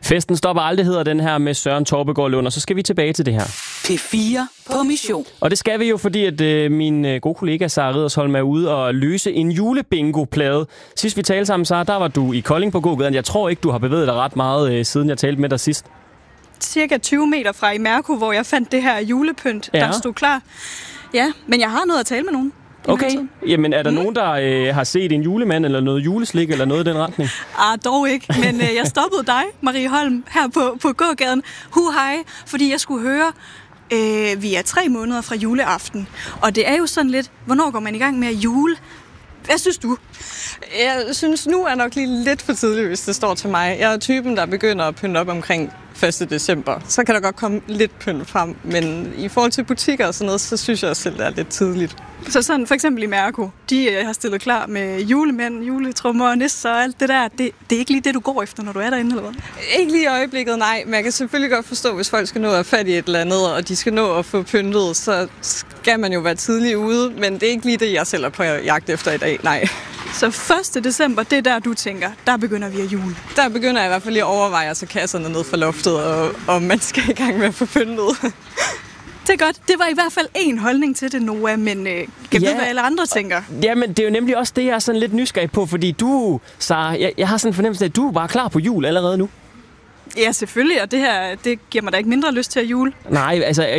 Festen stopper aldrig, hedder den her med Søren Torpegaard Lund, og så skal vi tilbage til det her. P4 på mission. Og det skal vi jo, fordi at min gode kollega Sara Riddersholm er ude og løse en julebingo-plade. Sidst vi talte sammen, Sara, der var du i Kolding på gågaden. Jeg tror ikke, du har bevæget dig ret meget, siden jeg talte med dig sidst. Cirka 20 meter fra Imerco, hvor jeg fandt det her julepynt, der stod klar. Ja, men jeg har noget at tale med nogen. Okay, jamen er der nogen, der har set en julemand eller noget juleslik eller noget i den retning? Dog ikke, men jeg stoppede dig, Marie Holm, her på gågaden. Hej, fordi jeg skulle høre, vi er 3 måneder fra juleaften. Og det er jo sådan lidt, hvornår går man i gang med at jule? Hvad synes du? Jeg synes, nu er nok lige lidt for tidligt, hvis det står til mig. Jeg er typen, der begynder at pynte op omkring 1. december. Så kan der godt komme lidt pynt frem, men i forhold til butikker og sådan noget, så synes jeg selv, det er lidt tidligt. Så sådan for eksempel i Imerco, de har stillet klar med julemænd, juletrummer og nisser og alt det der. Det er ikke lige det, du går efter, når du er derinde, eller hvad? Ikke lige i øjeblikket, nej. Men jeg kan selvfølgelig godt forstå, hvis folk skal nå at have fat i et eller andet, og de skal nå at få pyntet, så skal man jo være tidlig ude. Men det er ikke lige det, jeg selv er på jagt efter i dag, nej. Så 1. december, det er der, du tænker, der begynder vi at jule? Der begynder jeg i hvert fald lige at overveje at tage kasserne ned fra loftet, og man skal i gang med at få pyntet. Det er godt. Det var i hvert fald en holdning til det, Noah, men kan du, hvad alle andre tænker? Jamen, det er jo nemlig også det, jeg er sådan lidt nysgerrig på, fordi du, Sara, jeg har sådan en fornemmelse af, at du er bare klar på jul allerede nu. Ja, selvfølgelig, og det her, det giver mig da ikke mindre lyst til at jule. Nej, altså,